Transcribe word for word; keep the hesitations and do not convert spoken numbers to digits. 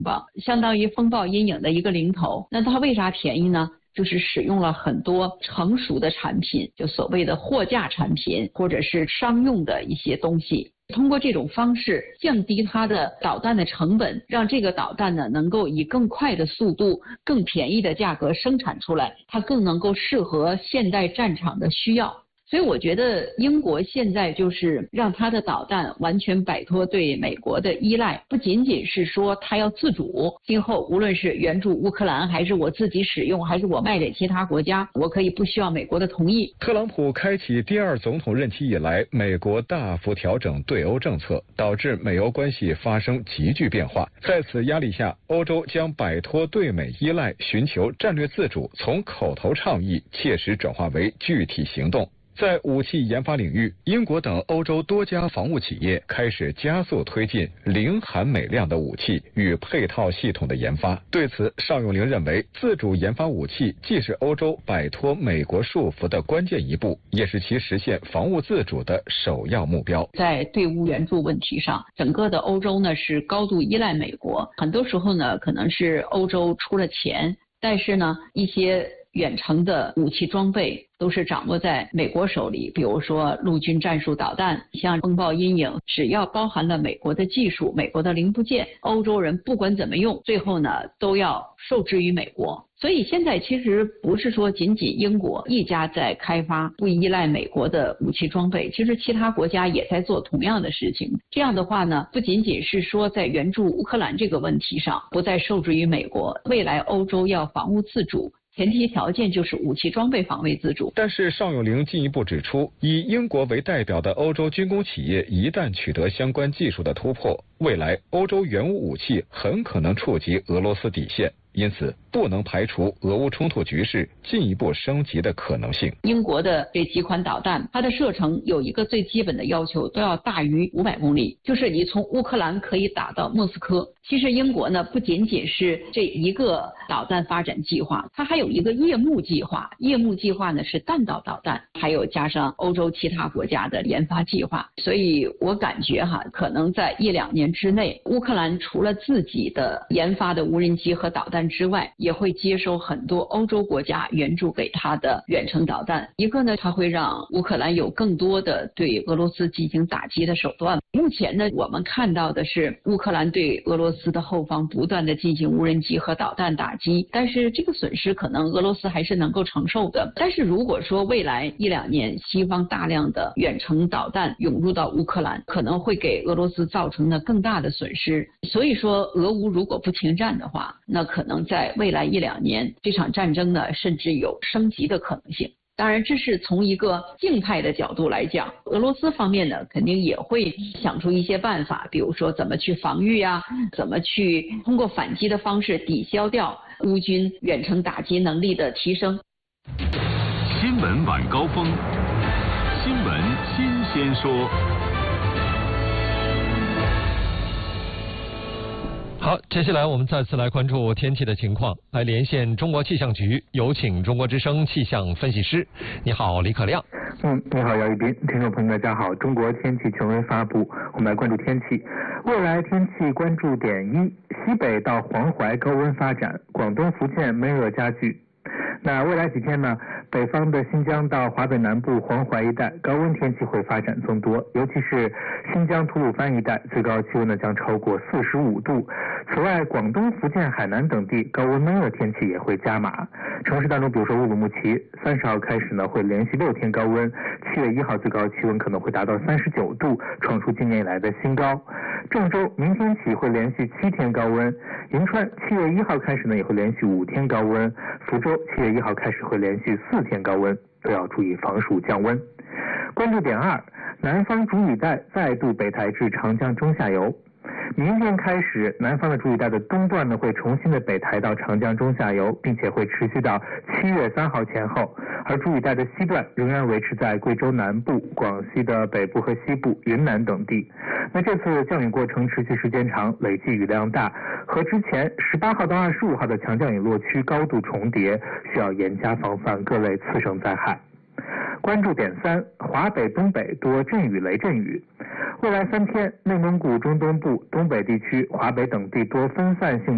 吧，相当于风暴阴影的一个零头。那它为啥便宜呢？就是使用了很多成熟的产品，就所谓的货架产品或者是商用的一些东西，通过这种方式降低它的导弹的成本，让这个导弹呢能够以更快的速度、更便宜的价格生产出来，它更能够适合现代战场的需要。所以我觉得英国现在就是让它的导弹完全摆脱对美国的依赖，不仅仅是说它要自主，今后无论是援助乌克兰，还是我自己使用，还是我卖给其他国家，我可以不需要美国的同意。 特朗普开启第二总统任期以来，美国大幅调整对欧政策，导致美欧关系发生急剧变化。在此压力下，欧洲将摆脱对美依赖，寻求战略自主，从口头倡议切实转化为具体行动。在武器研发领域，英国等欧洲多家防务企业开始加速推进零含镁量的武器与配套系统的研发。对此，邵永龄认为，自主研发武器既是欧洲摆脱美国束缚的关键一步，也是其实现防务自主的首要目标。 在对乌援助问题上，整个的欧洲呢是高度依赖美国，很多时候呢可能是欧洲出了钱，但是呢一些远程的武器装备都是掌握在美国手里，比如说陆军战术导弹，像风暴阴影，只要包含了美国的技术、美国的零部件，欧洲人不管怎么用，最后呢都要受制于美国。所以现在其实不是说仅仅英国一家在开发不依赖美国的武器装备，其实其他国家也在做同样的事情。这样的话呢，不仅仅是说在援助乌克兰这个问题上不再受制于美国，未来欧洲要防务自主，前提条件就是武器装备防卫自主。 但是邵永龄进一步指出，以英国为代表的欧洲军工企业一旦取得相关技术的突破，未来欧洲援乌武器很可能触及俄罗斯底线，因此不能排除俄乌冲突局势进一步升级的可能性。 英国的这几款导弹，它的射程有一个最基本的要求，都要大于五百公里，就是你从乌克兰可以打到莫斯科。其实英国呢，不仅仅是这一个导弹发展计划，它还有一个夜幕计划。夜幕计划呢是弹道导弹，还有加上欧洲其他国家的研发计划。所以我感觉哈，可能在一两年之内，乌克兰除了自己的研发的无人机和导弹之外，也会接收很多欧洲国家援助给它的远程导弹。一个呢，它会让乌克兰有更多的对俄罗斯进行打击的手段。目前呢，我们看到的是乌克兰对俄罗斯的后方不断的进行无人机和导弹打击，但是这个损失可能俄罗斯还是能够承受的。但是如果说未来一两年西方大量的远程导弹涌入到乌克兰，可能会给俄罗斯造成的更大的损失。所以说俄乌如果不停战的话，那可能在未来一两年这场战争呢，甚至有升级的可能性。当然这是从一个静态的角度来讲，俄罗斯方面呢肯定也会想出一些办法，比如说怎么去防御啊，怎么去通过反击的方式抵消掉乌军远程打击能力的提升。 新闻晚高峰，新闻新鲜说。 好，接下来我们再次来关注天气的情况，来连线中国气象局，有请中国之声气象分析师。你好，李可亮。 嗯，你好，姚一斌，听众朋友大家好。中国天气权威发布，我们来关注天气。未来天气关注点一：西北到黄淮高温发展，广东、福建闷热加剧。那未来几天呢，北方的新疆到华北南部黄淮一带高温天气会发展增多，尤其是新疆吐鲁番一带最高气温呢将超过四十五度。此外，广东、福建、海南等地高温闷热天气也会加码。城市当中，比如说乌鲁木齐，三十号开始呢会连续六天高温，七月一号最高气温可能会达到三十九度，创出今年以来的新高。郑州明天起会连续七天高温，银川七月一号开始呢也会连续五天高温，福州七月一号开始会连续四天高温，都要注意防暑降温。关注点二：南方主雨带再度北抬至长江中下游。明天开始，南方的主雨带的东段呢会重新的北抬到长江中下游，并且会持续到七月三号前后，而主雨带的西段仍然维持在贵州南部、广西的北部和西部、云南等地。那这次降雨过程持续时间长，累计雨量大，和之前十八号到二十五号的强降雨落区高度重叠，需要严加防范各类次生灾害。关注点三：华北、东北多阵雨、雷阵雨。未来三天，内蒙古中东部、东北地区、华北等地多分散性